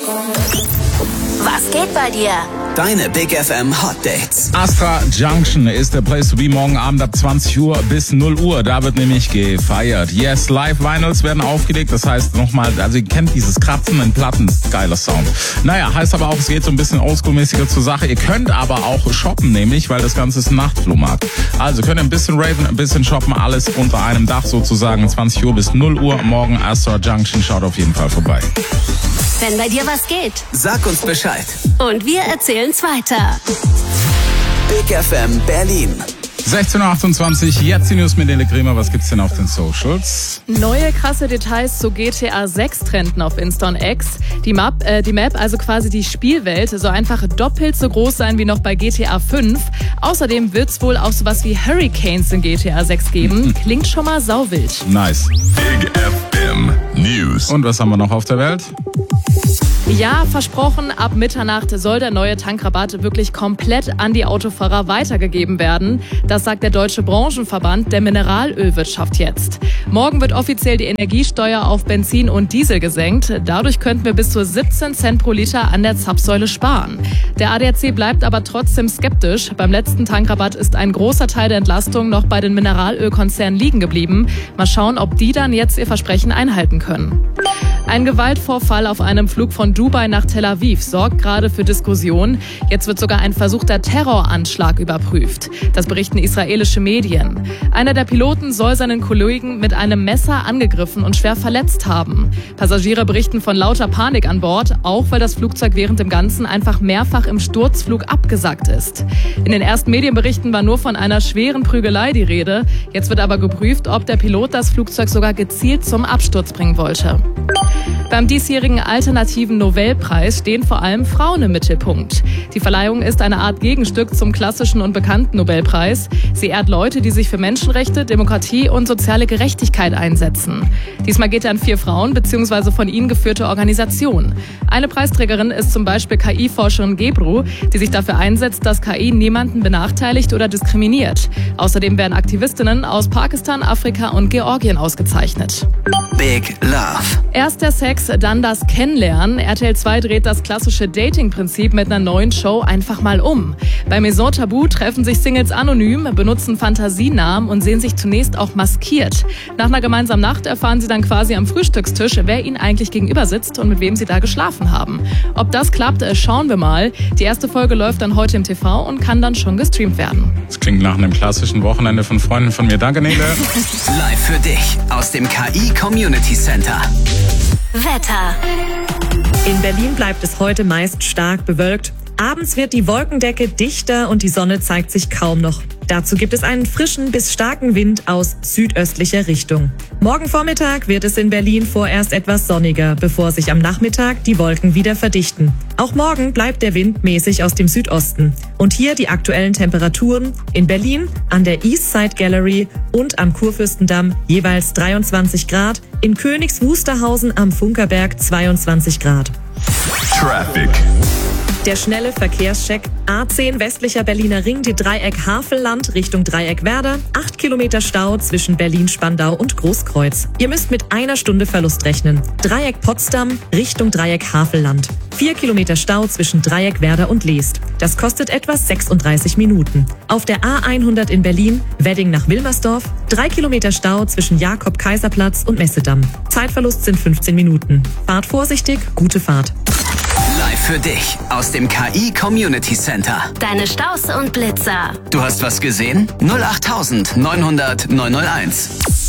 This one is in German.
Was geht bei dir? Deine Big FM Hot Dates. Astra Junction ist der Place to be morgen Abend ab 20 Uhr bis 0 Uhr. Da wird nämlich gefeiert. Yes, Live-Vinyls werden aufgelegt. Das heißt nochmal, also ihr kennt dieses Kratzen in Platten, geiler Sound. Naja, heißt aber auch, es geht so ein bisschen oldschool-mäßiger zur Sache. Ihr könnt aber auch shoppen nämlich, weil das Ganze ist ein Nachtflohmarkt. Also könnt ihr ein bisschen raven, ein bisschen shoppen, alles unter einem Dach sozusagen. 20 Uhr bis 0 Uhr morgen Astra Junction. Schaut auf jeden Fall vorbei. Wenn bei dir was geht. Sag uns Bescheid. Und wir erzählen's weiter. Big FM Berlin. 16.28 Uhr, jetzt die News mit Nele Kremer. Was gibt's denn auf den Socials? Neue krasse Details zu GTA 6 trenden auf Insta und X. Die Map, also quasi die Spielwelt, soll einfach doppelt so groß sein wie noch bei GTA 5. Außerdem wird's wohl auch sowas wie Hurricanes in GTA 6 geben. Klingt schon mal sauwild. Nice. Big FM News. Und was haben wir noch auf der Welt? Ja, versprochen, ab Mitternacht soll der neue Tankrabatt wirklich komplett an die Autofahrer weitergegeben werden. Das sagt der Deutsche Branchenverband der Mineralölwirtschaft jetzt. Morgen wird offiziell die Energiesteuer auf Benzin und Diesel gesenkt. Dadurch könnten wir bis zu 17 Cent pro Liter an der Zapfsäule sparen. Der ADAC bleibt aber trotzdem skeptisch. Beim letzten Tankrabatt ist ein großer Teil der Entlastung noch bei den Mineralölkonzernen liegen geblieben. Mal schauen, ob die dann jetzt ihr Versprechen einhalten können. Ein Gewaltvorfall auf einem Flug von Dubai nach Tel Aviv sorgt gerade für Diskussionen. Jetzt wird sogar ein versuchter Terroranschlag überprüft. Das berichten israelische Medien. Einer der Piloten soll seinen Kollegen mit einem Messer angegriffen und schwer verletzt haben. Passagiere berichten von lauter Panik an Bord, auch weil das Flugzeug während dem Ganzen einfach mehrfach im Sturzflug abgesackt ist. In den ersten Medienberichten war nur von einer schweren Prügelei die Rede. Jetzt wird aber geprüft, ob der Pilot das Flugzeug sogar gezielt zum Absturz bringen wollte. Beim diesjährigen alternativen Nobelpreis stehen vor allem Frauen im Mittelpunkt. Die Verleihung ist eine Art Gegenstück zum klassischen und bekannten Nobelpreis. Sie ehrt Leute, die sich für Menschenrechte, Demokratie und soziale Gerechtigkeit einsetzen. Diesmal geht er an 4 Frauen bzw. von ihnen geführte Organisationen. Eine Preisträgerin ist zum Beispiel KI-Forscherin Gebru, die sich dafür einsetzt, dass KI niemanden benachteiligt oder diskriminiert. Außerdem werden Aktivistinnen aus Pakistan, Afrika und Georgien ausgezeichnet. Big Love. Erst der Sex, dann das Kennenlernen. RTL 2 dreht das klassische Dating-Prinzip mit einer neuen Show einfach mal um. Bei Maison Tabou treffen sich Singles anonym, benutzen Fantasienamen und sehen sich zunächst auch maskiert. Nach einer gemeinsamen Nacht erfahren sie dann quasi am Frühstückstisch, wer ihnen eigentlich gegenüber sitzt und mit wem sie da geschlafen haben. Ob das klappt, schauen wir mal. Die erste Folge läuft dann heute im TV und kann dann schon gestreamt werden. Das klingt nach einem klassischen Wochenende von Freunden von mir. Danke, Nele. Live für dich aus dem KI Community Center. Wetter. In Berlin bleibt es heute meist stark bewölkt. Abends wird die Wolkendecke dichter und die Sonne zeigt sich kaum noch. Dazu gibt es einen frischen bis starken Wind aus südöstlicher Richtung. Morgen Vormittag wird es in Berlin vorerst etwas sonniger, bevor sich am Nachmittag die Wolken wieder verdichten. Auch morgen bleibt der Wind mäßig aus dem Südosten. Und hier die aktuellen Temperaturen: in Berlin an der Eastside Gallery und am Kurfürstendamm jeweils 23 Grad, in Königs Wusterhausen am Funkerberg 22 Grad. Traffic. Der schnelle Verkehrscheck: A10 westlicher Berliner Ring, die Dreieck Havelland Richtung Dreieck Werder. 8 Kilometer Stau zwischen Berlin-Spandau und Großkreuz. Ihr müsst mit 1 Stunde Verlust rechnen. Dreieck Potsdam Richtung Dreieck Havelland. 4 Kilometer Stau zwischen Dreieck Werder und Leest. Das kostet etwa 36 Minuten. Auf der A100 in Berlin, Wedding nach Wilmersdorf. 3 Kilometer Stau zwischen Jakob-Kaiser-Platz und Messedamm. Zeitverlust sind 15 Minuten. Fahrt vorsichtig, gute Fahrt. Live für dich aus dem KI Community Center. Deine Staus und Blitzer. Du hast was gesehen? 08900 901.